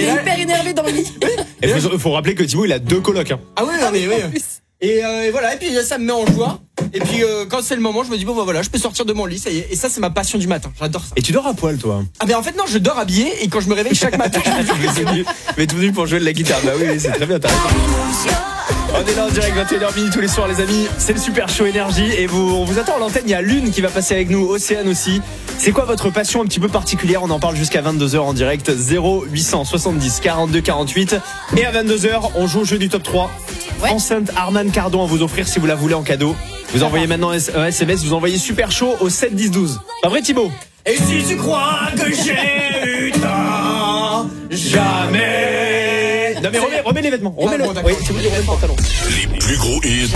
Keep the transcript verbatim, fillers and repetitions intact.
Il est là- hyper énervé dans le lit. Il faut, faut rappeler que Thibaut il a deux colocs. Hein. Ah oui, non mais oui. En plus. Et, euh, et voilà, et puis ça me met en joie. Et puis euh, quand c'est le moment, je me dis bon bah voilà, je peux sortir de mon lit, ça y est. Et ça c'est ma passion du matin, j'adore ça. Et tu dors à poil toi? Ah ben en fait non, je dors habillé et quand je me réveille chaque matin, je me dis Mais c'est venu, mais tout venu pour jouer de la guitare. Bah oui, oui c'est très bien, t'as raison. On est là en direct, vingt et une heures tous les soirs les amis. C'est le Super Show Énergie et vous, on vous attend à l'antenne. Il y a Lune qui va passer avec nous, Océane aussi. C'est quoi votre passion un petit peu particulière? On en parle jusqu'à vingt-deux heures en direct. Zéro huit cent soixante-dix quarante-deux quarante-huit. Et à vingt-deux heures, on joue au jeu du top trois. Ouais. Enceinte Harman Kardon à vous offrir si vous la voulez en cadeau. Vous envoyez maintenant un S M S, vous envoyez Super Show au sept dix douze. Pas vrai Thibaut? et si tu crois que j'ai eu tort, jamais. Non mais remets, remets les vêtements. Remets Ah, le. bon, d'accord. Oui, c'est vous qui remets le pantalon. Les plus gros hits